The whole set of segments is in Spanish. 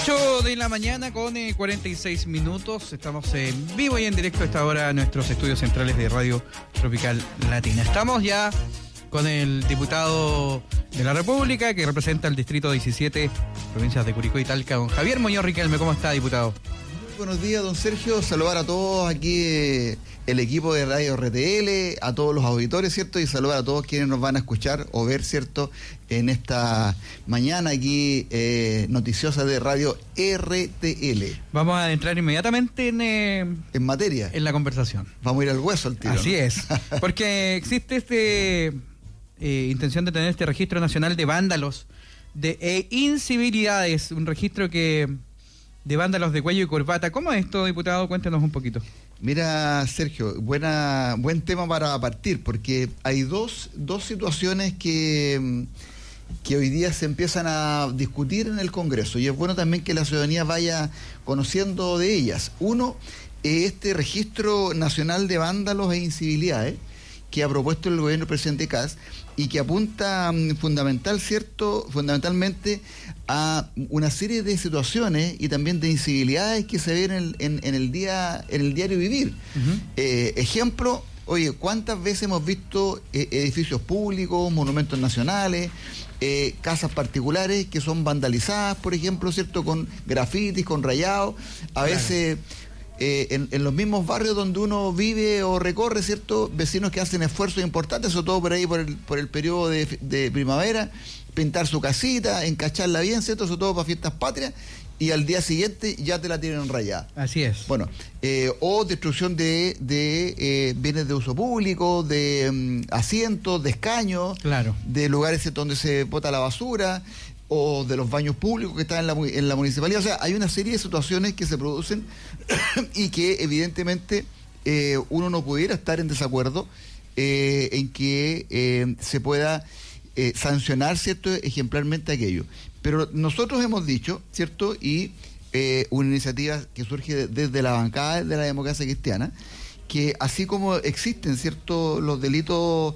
8 de la mañana con 46 minutos. Estamos en vivo y en directo a esta hora en nuestros estudios centrales de Radio Tropical Latina. Estamos ya con el diputado de la República que representa el distrito 17, provincias de Curicó y Talca, don Javier Muñoz Riquelme. ¿Cómo está, diputado? Muy buenos días, don Sergio. Saludar a todos aquí, el equipo de Radio RTL, a todos los auditores, ¿cierto? Y saludar a todos quienes nos van a escuchar o ver, ¿cierto? En esta mañana aquí noticiosa de Radio RTL. Vamos a entrar inmediatamente en materia. En la conversación. Vamos a ir al hueso al tiro. Así es. Porque existe intención de tener este registro nacional de vándalos, de incivilidades, un registro de vándalos de cuello y corbata. ¿Cómo es esto, diputado? Cuéntenos un poquito. Mira, Sergio, buen tema para partir, porque hay dos situaciones que hoy día se empiezan a discutir en el Congreso, y es bueno también que la ciudadanía vaya conociendo de ellas. Uno, este registro nacional de vándalos e incivilidades que ha propuesto el gobierno del presidente Kast y que apunta fundamentalmente a una serie de situaciones y también de incivilidades que se ven en el diario vivir. Uh-huh. Ejemplo, oye, ¿cuántas veces hemos visto edificios públicos, monumentos nacionales, casas particulares que son vandalizadas, por ejemplo, ¿cierto? Con grafitis, con rayados, a veces en los mismos barrios donde uno vive o recorre, ¿cierto? Vecinos que hacen esfuerzos importantes, sobre todo por ahí por el periodo de primavera, pintar su casita, encacharla bien, ¿cierto? Sobre todo para fiestas patrias, y al día siguiente ya te la tienen rayada. Así es. Bueno, o destrucción de bienes de uso público, de asientos, de escaños, claro, de lugares donde se bota la basura, o de los baños públicos que están en la municipalidad. O sea, hay una serie de situaciones que se producen y que evidentemente uno no pudiera estar en desacuerdo en que se pueda sancionar, ¿cierto?, ejemplarmente aquello. Pero nosotros hemos dicho, ¿cierto?, y una iniciativa que surge desde la bancada de la democracia cristiana, que así como existen, ¿cierto?, los delitos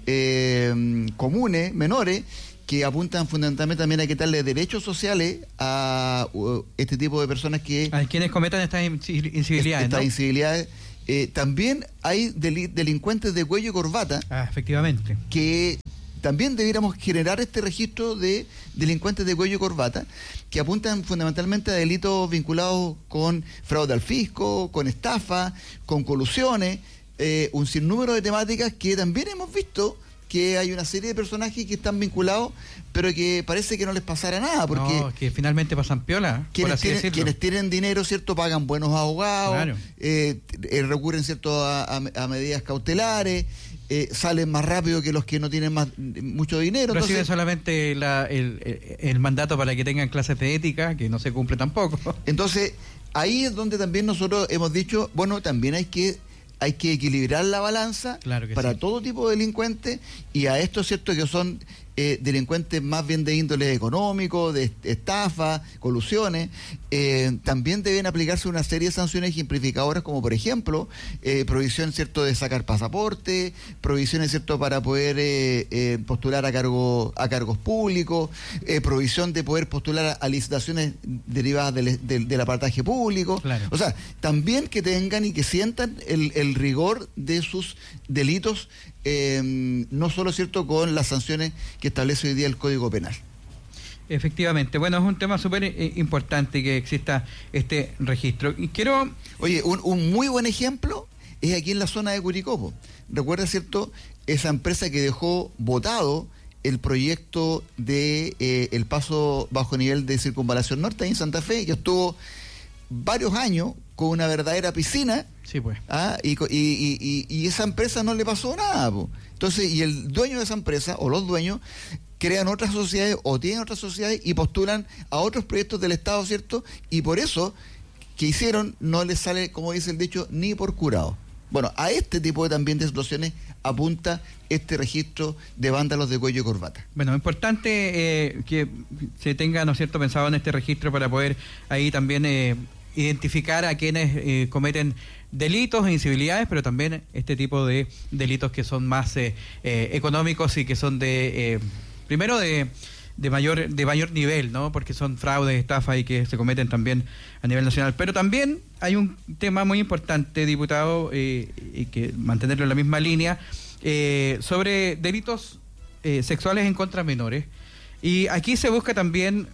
comunes, menores, que apuntan fundamentalmente también a quitarle derechos sociales a este tipo de personas que... a quienes cometan estas incivilidades, Estas ¿no? incivilidades. También hay delincuentes de cuello y corbata. Efectivamente. Que también debiéramos generar este registro de delincuentes de cuello y corbata, que apuntan fundamentalmente a delitos vinculados con fraude al fisco, con estafa, con colusiones, un sinnúmero de temáticas que también hemos visto que hay una serie de personajes que están vinculados, pero que parece que no les pasara nada, porque no, que finalmente pasan piola, quienes tienen dinero, ¿cierto?, pagan buenos abogados, claro, recurren, ¿cierto?, a medidas cautelares, salen más rápido que los que no tienen mucho dinero. Reciben entonces, solamente el mandato para que tengan clases de ética, que no se cumple tampoco. Entonces, ahí es donde también nosotros hemos dicho, bueno, también hay que equilibrar la balanza, claro, para sí, todo tipo de delincuentes, y a estos, ¿cierto?, que son delincuentes más bien de índole económico, de estafa, colusiones, también deben aplicarse una serie de sanciones ejemplificadoras, como por ejemplo prohibición, ¿cierto?, de sacar pasaporte, prohibiciones, ¿cierto?, para poder postular a cargos públicos, prohibición de poder postular a licitaciones derivadas del aparataje público. Claro. O sea, también que tengan y que sientan el rigor de sus delitos, no solo, ¿cierto?, con las sanciones que establece hoy día el Código Penal. Efectivamente. Bueno, es un tema súper importante que exista este registro. Y quiero... Oye, un muy buen ejemplo es aquí en la zona de Curicó. Recuerda, ¿cierto?, esa empresa que dejó botado el proyecto de el paso bajo nivel de circunvalación norte ahí en Santa Fe, que estuvo varios años con una verdadera piscina. Sí, pues. Y esa empresa no le pasó nada, po. Entonces, y el dueño de esa empresa, o los dueños, crean otras sociedades o tienen otras sociedades y postulan a otros proyectos del Estado, ¿cierto? Y por eso, que hicieron, no les sale, como dice el dicho, ni por curado. Bueno, a este tipo de también de situaciones apunta este registro de vándalos de cuello y corbata. Bueno, importante que se tenga, ¿no es cierto?, pensado en este registro para poder ahí también identificar a quienes cometen delitos e incivilidades, pero también este tipo de delitos que son más económicos y que son de primero de mayor nivel, ¿no? Porque son fraudes, estafas y que se cometen también a nivel nacional. Pero también hay un tema muy importante, diputado, y que mantenerlo en la misma línea, sobre delitos sexuales en contra de menores. Y aquí se busca también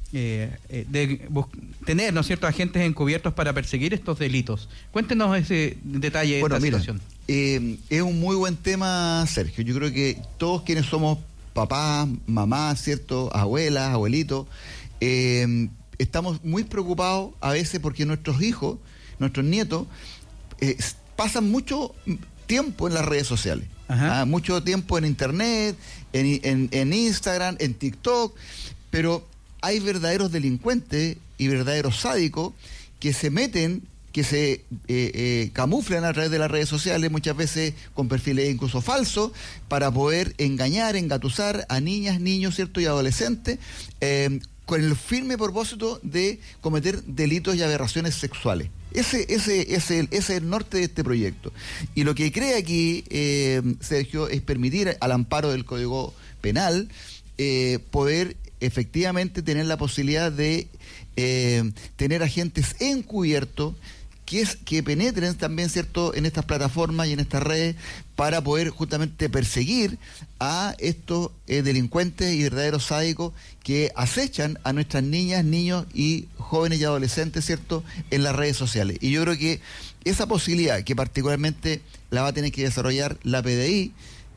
tener, ¿no es cierto?, agentes encubiertos para perseguir estos delitos. Cuéntenos ese detalle de esta situación. Es un muy buen tema, Sergio. Yo creo que todos quienes somos papás, mamás, ¿cierto?, abuelas, abuelitos, estamos muy preocupados a veces porque nuestros hijos, nuestros nietos, pasan mucho tiempo en las redes sociales. Mucho tiempo en internet, en Instagram, en TikTok, pero hay verdaderos delincuentes y verdaderos sádicos que se meten, que se camuflan a través de las redes sociales, muchas veces con perfiles incluso falsos, para poder engañar, engatusar a niñas, niños, ¿cierto?, y adolescentes, con el firme propósito de cometer delitos y aberraciones sexuales. Ese es el norte de este proyecto. Y lo que cree aquí, Sergio, es permitir, al amparo del Código Penal, poder efectivamente tener la posibilidad de tener agentes encubiertos que penetren también, ¿cierto?, en estas plataformas y en estas redes para poder justamente perseguir a estos delincuentes y verdaderos sádicos que acechan a nuestras niñas, niños y jóvenes y adolescentes, ¿cierto?, en las redes sociales. Y yo creo que esa posibilidad, que particularmente la va a tener que desarrollar la PDI,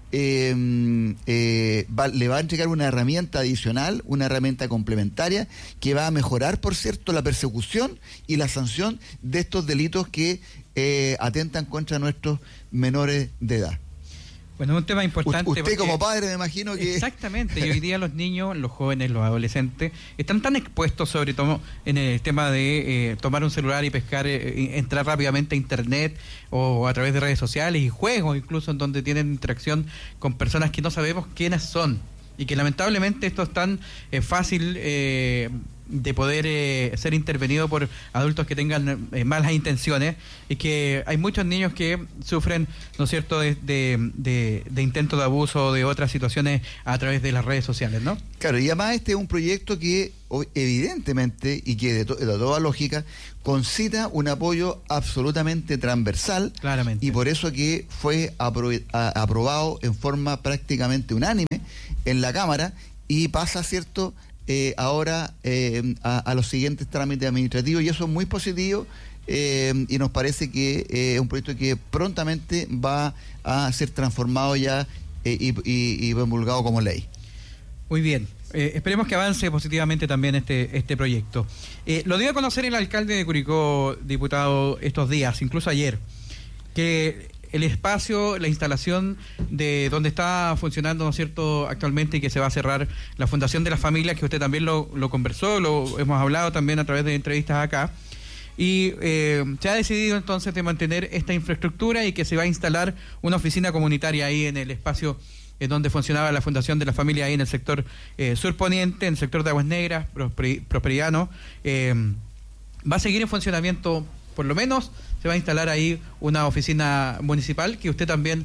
le va a entregar una herramienta adicional, una herramienta complementaria que va a mejorar, por cierto, la persecución y la sanción de estos delitos que atentan contra nuestros menores de edad. Bueno, es un tema importante. Usted como padre me imagino que... Exactamente, y hoy día los niños, los jóvenes, los adolescentes están tan expuestos, sobre todo en el tema de tomar un celular y pescar, entrar rápidamente a internet o a través de redes sociales y juegos incluso en donde tienen interacción con personas que no sabemos quiénes son y que lamentablemente esto es tan fácil de poder ser intervenido por adultos que tengan malas intenciones, y que hay muchos niños que sufren, ¿no es cierto?, de intentos de abuso o de otras situaciones a través de las redes sociales, ¿no? Claro, y además este es un proyecto que evidentemente, y que de toda lógica, concita un apoyo absolutamente transversal. Claramente. Y por eso que fue aprobado en forma prácticamente unánime en la Cámara y pasa, ¿cierto?, ahora a los siguientes trámites administrativos, y eso es muy positivo, y nos parece que es un proyecto que prontamente va a ser transformado ya y promulgado como ley. Muy bien, esperemos que avance positivamente también este proyecto. Lo dio a conocer el alcalde de Curicó, diputado, estos días, incluso ayer, que el espacio, la instalación de donde está funcionando, ¿no es cierto?, actualmente, y que se va a cerrar, la Fundación de las Familias, que usted también lo conversó, lo hemos hablado también a través de entrevistas acá, y se ha decidido entonces de mantener esta infraestructura y que se va a instalar una oficina comunitaria ahí en el espacio en donde funcionaba la Fundación de las Familias, ahí en el sector surponiente, en el sector de Aguas Negras, Prosperiano. Va a seguir en funcionamiento, por lo menos se va a instalar ahí una oficina municipal, que usted también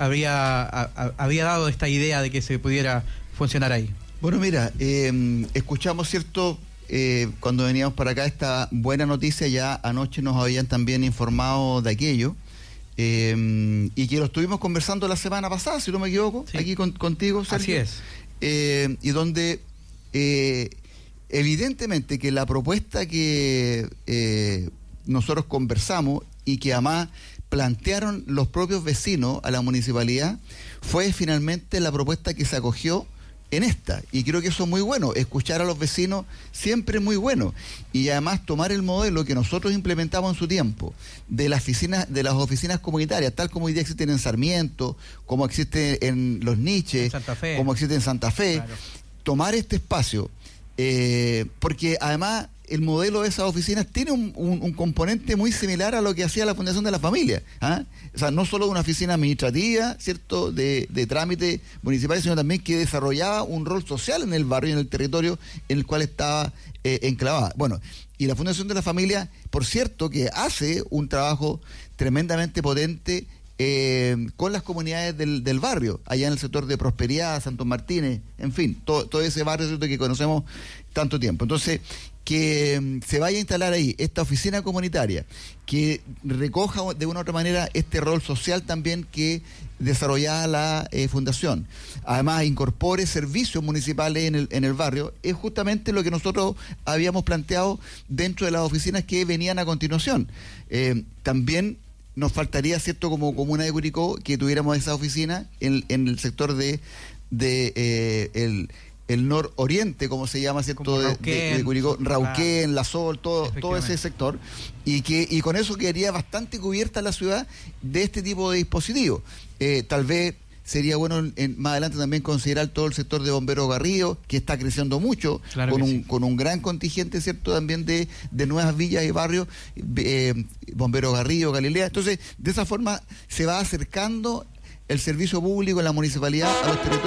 había dado esta idea de que se pudiera funcionar ahí. Bueno, mira, escuchamos, ¿cierto?, cuando veníamos para acá esta buena noticia. Ya anoche nos habían también informado de aquello, y que lo estuvimos conversando la semana pasada, si no me equivoco, sí, aquí contigo, Sergio. Así es. Y donde evidentemente que la propuesta que nosotros conversamos y que además plantearon los propios vecinos a la municipalidad fue finalmente la propuesta que se acogió en esta, y creo que eso es muy bueno. Escuchar a los vecinos siempre es muy bueno, y además tomar el modelo que nosotros implementamos en su tiempo de las oficinas comunitarias, tal como hoy día existen en Sarmiento, como existe en Los Niches, como existe en Santa Fe. Claro. Tomar este espacio, porque además el modelo de esas oficinas tiene un componente muy similar a lo que hacía la Fundación de la Familia, ¿ah? O sea, no solo una oficina administrativa, ¿cierto?, de trámites municipales, sino también que desarrollaba un rol social en el barrio y en el territorio en el cual estaba enclavada. Bueno, y la Fundación de la Familia, por cierto, que hace un trabajo tremendamente potente con las comunidades del barrio, allá en el sector de Prosperidad, Santos Martínez, en fin, todo ese barrio, ¿cierto?, que conocemos tanto tiempo. Entonces, que se vaya a instalar ahí esta oficina comunitaria, que recoja de una u otra manera este rol social también que desarrollaba la fundación. Además, incorpore servicios municipales en el barrio, es justamente lo que nosotros habíamos planteado dentro de las oficinas que venían a continuación. También nos faltaría, ¿cierto?, como comuna de Curicó, que tuviéramos esa oficina en el sector el nororiente, como se llama, ¿cierto?, de Curicó, Rauquén, claro. La Sol, todo ese sector, y con eso quedaría bastante cubierta la ciudad de este tipo de dispositivos. Tal vez sería bueno más adelante también considerar todo el sector de Bomberos Garrido, que está creciendo mucho, claro, con un gran contingente, ¿cierto?, también de nuevas villas y barrios, Bomberos Garrido, Galilea. Entonces, de esa forma se va acercando el servicio público en la municipalidad a los territorios